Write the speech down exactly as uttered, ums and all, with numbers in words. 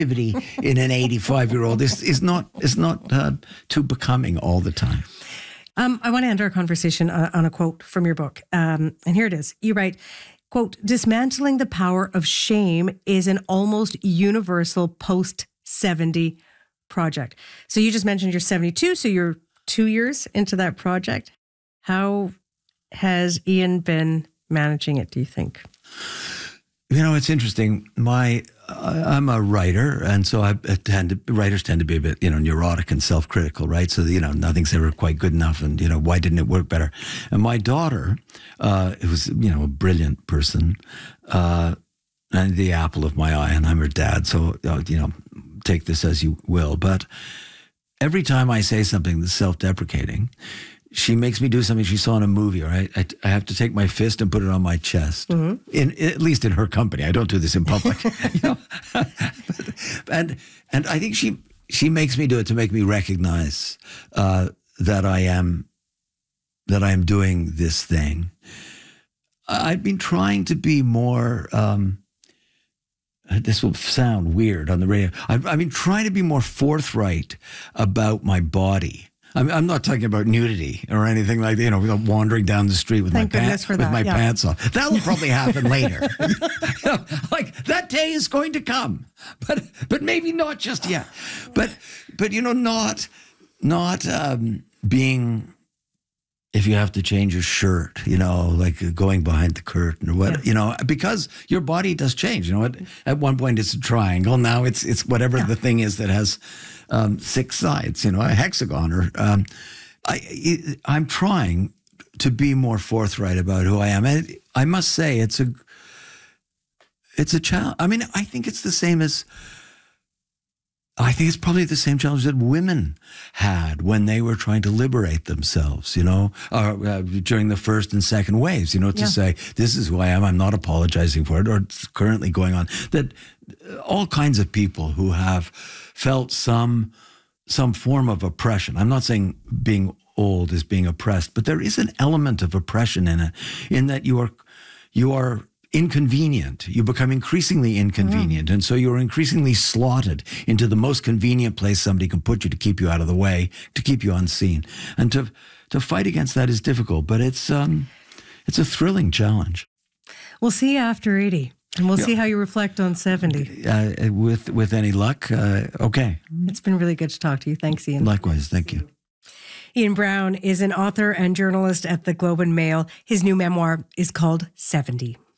activity in an eighty-five-year-old is, is not, is not uh, too becoming all the time. Um, I want to end our conversation on, on a quote from your book. Um, and here it is. You write, quote, "Dismantling the power of shame is an almost universal post seventy project." So you just mentioned you're seventy-two, so you're two years into that project. How has Ian been managing it, do you think? You know, it's interesting. My, uh, I'm a writer, and so I tend to, writers tend to be a bit, you know, neurotic and self-critical, right? So, you know, nothing's ever quite good enough, and, you know, why didn't it work better? And my daughter, uh, who's, you know, a brilliant person, uh, and the apple of my eye, and I'm her dad, so, uh, you know, take this as you will. But every time I say something that's self-deprecating, she makes me do something she saw in a movie, or I, I, I have to take my fist and put it on my chest. Mm-hmm. In at least in her company. I don't do this in public. you know? but, and and I think she she makes me do it to make me recognize uh, that I am that I am doing this thing. I've been trying to be more. Um, This will sound weird on the radio. I've, I've been trying to be more forthright about my body. I'm, I'm not talking about nudity or anything like that, you know, wandering down the street with Thank my pants with that, my yeah. pants on. That'll probably happen later. you know, like that day is going to come, but but maybe not just yet. But but you know, not not um, being. If you have to change your shirt, you know, like going behind the curtain or what, yeah. you know, because your body does change. You know, at, at one point it's a triangle. Now it's it's whatever yeah. the thing is that has um, six sides, you know, a hexagon. Or um, I, I'm trying to be more forthright about who I am. And I must say, it's a it's a challenge. I mean, I think it's the same as. I think it's probably the same challenge that women had when they were trying to liberate themselves, you know, uh, uh, during the first and second waves, you know, to yeah. say, this is who I am, I'm not apologizing for it, or it's currently going on. That all kinds of people who have felt some some form of oppression. I'm not saying being old is being oppressed, but there is an element of oppression in it, in that you are you are inconvenient. You become increasingly inconvenient. Mm. And so you're increasingly slotted into the most convenient place somebody can put you to keep you out of the way, to keep you unseen. And to to fight against that is difficult, but it's um it's a thrilling challenge. We'll see you after eighty, and we'll yeah. see how you reflect on seventy. Uh, with with any luck, uh, okay. It's been really good to talk to you. Thanks, Ian. Likewise, thank you. Ian Brown is an author and journalist at the Globe and Mail. His new memoir is called seventy.